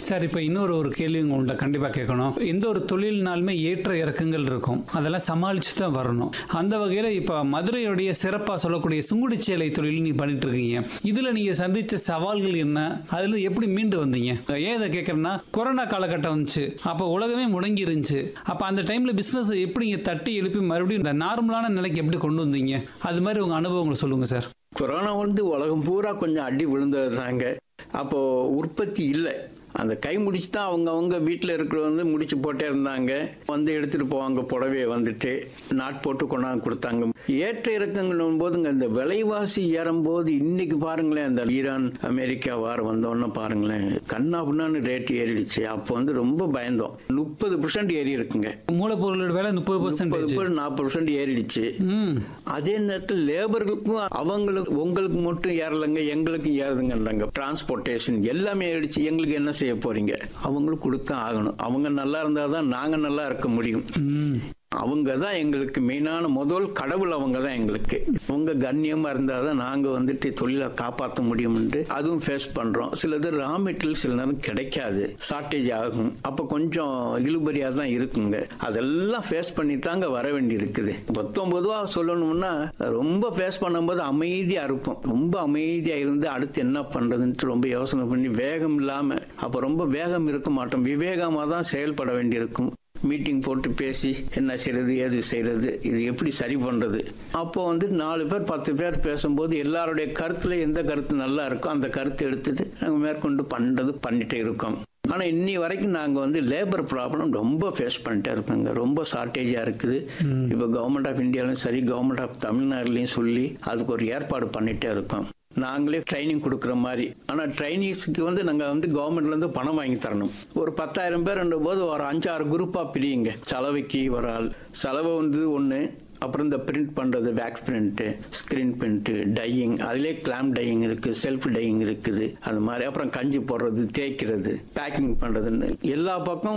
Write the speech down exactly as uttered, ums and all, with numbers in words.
Sir, இப்போ இன்னொரு ஒரு கேள்வி உங்கள்கிட்ட கண்டிப்பாக கேட்கணும். எந்த ஒரு தொழில்னாலுமே ஏற்ற இறக்கங்கள் இருக்கும், அதெல்லாம் சமாளித்து தான் வரணும். அந்த வகையில் இப்போ மதுரையுடைய சிறப்பாக சொல்லக்கூடிய சுங்குடி சேலை தொழில் நீங்கள் பண்ணிட்டு இருக்கீங்க. இதில் நீங்கள் சந்தித்த சவால்கள் என்ன, அதில் எப்படி மீண்டு வந்தீங்க? ஏன் இதை கேட்குறேன்னா, கொரோனா காலகட்டம் வந்துச்சு, அப்போ உலகமே முடங்கி இருந்துச்சு. அப்போ அந்த டைமில் பிஸ்னஸ் எப்படி இங்கே தட்டி எழுப்பி மறுபடியும் இந்த நார்மலான நிலைக்கு எப்படி கொண்டு வந்தீங்க? அது மாதிரி உங்கள் அனுபவங்களை சொல்லுங்கள் சார். கொரோனா வந்து உலகம் பூரா கொஞ்சம் அடி விழுந்தது தாங்க. அப்போது உற்பத்தி இல்லை. அந்த கை முடிச்சு தான் அவங்க அவங்க வீட்டில் இருக்கிற வந்து முடிச்சு போட்டே இருந்தாங்க. வந்து எடுத்துகிட்டு போவாங்க புடவையை, வந்துட்டு நாட் போட்டு கொண்டாந்து கொடுத்தாங்க. ஏற்ற இறக்கங்கள் போதுங்க இந்த விலைவாசி ஏறும்போது இன்னைக்கு பாருங்களேன், இந்த ஈரான் அமெரிக்கா வார் வந்தோன்னு பாருங்களேன், கண்ணா பின்னான்னு ரேட் ஏறிடுச்சு. அப்போ வந்து ரொம்ப பயந்தோம். முப்பது பர்சன்ட் ஏறி இருக்குங்க. மூலப்பொருளோட விலை முப்பது பர்சன்ட் நாற்பது பர்சன்ட் ஏறிடுச்சு. அதே நேரத்தில் லேபர்களுக்கும் அவங்களுக்கு உங்களுக்கு மட்டும் ஏறலைங்க, எங்களுக்கு ஏறுதுங்கன்றாங்க. டிரான்ஸ்போர்ட்டேஷன் எல்லாமே ஏறிடுச்சு. எங்களுக்கு என்ன செய்ய போறீங்க? அவங்களுக்கு கொடுத்தா ஆகணும். அவங்க நல்லா இருந்தாதான் நாங்க நல்லா இருக்க முடியும். அவங்க தான் எங்களுக்கு மெயினான முதல் கடவுள். அவங்க தான் எங்களுக்கு. அவங்க கண்ணியமா இருந்தாதான் நாங்க வந்துட்டு தொழிலை காப்பாற்ற முடியும். அதுவும் ஃபேஸ் பண்றோம். சிலது ரா மெட்டீரியல் சில நேரம் கிடைக்காது, ஷார்டேஜ் ஆகும். அப்ப கொஞ்சம் இழுபறியா தான் இருக்குங்க. அதெல்லாம் ஃபேஸ் பண்ணி தாங்க வர வேண்டி இருக்குது. பத்தொன்பதுவா சொல்லணும்னா ரொம்ப ஃபேஸ் பண்ணும்போது அமைதியா இருப்போம். ரொம்ப அமைதியா இருந்து அடுத்து என்ன பண்றதுன்ட்டு ரொம்ப யோசனை பண்ணி வேகம் இல்லாம, அப்ப ரொம்ப வேகம் இருக்க மாட்டோம், விவேகமா தான் செயல்பட வேண்டி இருக்கும். மீட்டிங் போட்டு பேசி என்ன செய்யறது, ஏது செய்யறது, இது எப்படி சரி பண்றது. அப்போ வந்து நாலு பேர் பத்து பேர் பேசும்போது எல்லாருடைய கருத்துல எந்த கருத்து நல்லா இருக்கோ அந்த கருத்தை எடுத்துட்டு நாங்கள் மேற்கொண்டு பண்றது பண்ணிட்டே இருக்கோம். ஆனால் இன்னி வரைக்கும் நாங்கள் வந்து லேபர் ப்ராப்ளம் ரொம்ப ஃபேஸ் பண்ணிட்டே இருக்கோங்க. ரொம்ப ஷார்ட்டேஜாக இருக்குது. இப்போ கவர்மெண்ட் ஆஃப் இந்தியாவிலும் சரி, கவர்மெண்ட் ஆஃப் தமிழ்நாடுலையும் சொல்லி அதுக்கு ஒரு ஏற்பாடு பண்ணிட்டே இருக்கோம். நாங்களே ட்ரைனிங் கொடுக்குற மாதிரி. ஆனால் ட்ரைனிங்ஸுக்கு வந்து நாங்கள் வந்து கவர்மெண்ட்லேருந்து பணம் வாங்கி தரணும். ஒரு பத்தாயிரம் பேர் போது ஒரு அஞ்சாறு குரூப்பாக பிரியுங்க. செலவுக்கு ஒரு ஆள், செலவு வந்து ஒன்று. அப்புறம் இந்த பிரிண்ட் பண்ணுறது, wax print, screen print, dyeing, அதிலே கிளாம் டையிங் இருக்குது, செல்ஃப் டையிங் இருக்குது. அது மாதிரி அப்புறம் கஞ்சி போடுறது, தேய்க்கிறது, பேக்கிங் பண்ணுறதுன்னு எல்லா பக்கம்